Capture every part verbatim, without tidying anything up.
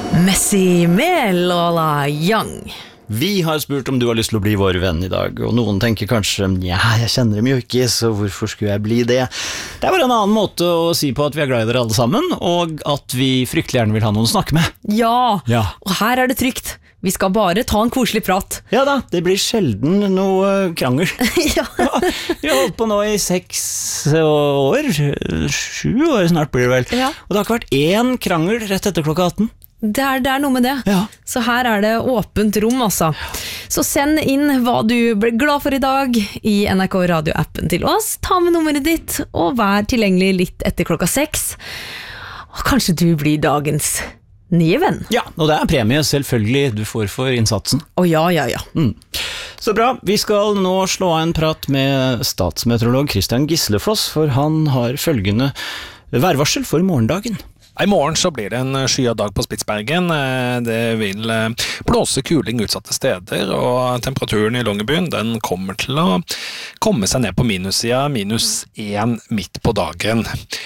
Messi med Lola Young. Vi har spurt om du har lyst til å bli vår venn i dag, og noen tenker kanskje, ja, jeg kjenner dem jo ikke, så hvorfor skulle jeg bli det? Det er bare en annen måte å si på at vi er glad i dere alle sammen, og at vi fryktelig gjerne vil ha noen å snakke med. Ja, Ja. og her er det trygt. Vi skal bare ta en koselig prat. Ja da, det blir sjelden noe krangel. Ja. Ja, vi har holdt på nå i seks år, sju år snart blir det vel, Ja. og det har ikke vært én krangel rett etter klokka atten. Det er, det er noe med det. Ja. Så her er det åpent rom, altså. Så send inn hva du ble glad for i dag i N R K Radio-appen til oss. Ta med nummeret ditt, og vær tilgjengelig litt etter klokka seks. Og kanskje du blir dagens nye venn. Ja, og det er premie selvfølgelig du får for innsatsen. Å ja, ja, ja. Mm. Så bra, vi skal nå slå av en prat med statsmeteorolog Christian Gislefoss, for han har følgende værvarsel for morgendagen. I morgen så blir det en skyet dag på Spitsbergen. Det vil blåse kuling utsatte steder, og temperaturen i Longyearbyen den kommer til å komme seg ned på minussida, minus én midt på dagen.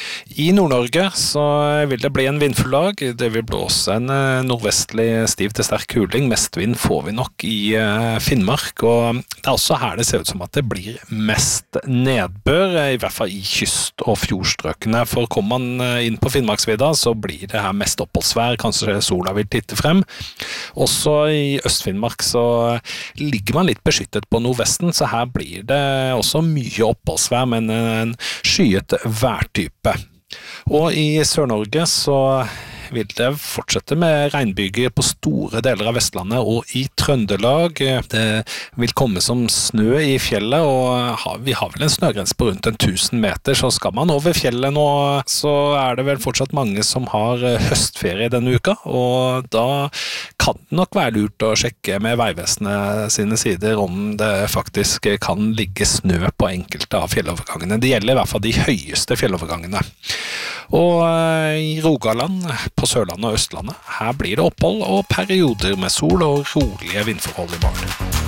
I Nord-Norge så vil det bli en vindfull dag. Det vil blåse en nordvestlig stiv til sterk kuling. Mestvind får vi nok i Finnmark, og det er også her det ser ut som at det blir mest nedbør, i hvert fall i kyst- og fjordstrøkene. For kommer man inn på Finnmarksvidda, så blir det her mest oppholdsvær, kanskje sola vil titte frem. Også i Øst-Finnmark så ligger man litt beskyttet på nordvesten, så her blir det også mye oppholdsvær, men en skyet værtype. Og i Sør-Norge så vil det fortsette med regnbyger på store deler av Vestlandet og i Trøndelag. Det vil komme som snø i fjellet, og vi har vel en snøgrense på rundt en tusen meter, så skal man over fjellet nå, så er det vel fortsatt mange som har høstferie denne uka, og da kan det nok være lurt å sjekke med Vegvesenet sine sider om det faktisk kan ligge snø på enkelte av fjellovergangene. Det gjelder i hvert fall de høyeste fjellovergangene. Og i Rogaland, på Sørlandet og Østlandet, her blir det opphold og perioder med sol og rolige vindforhold i morgen.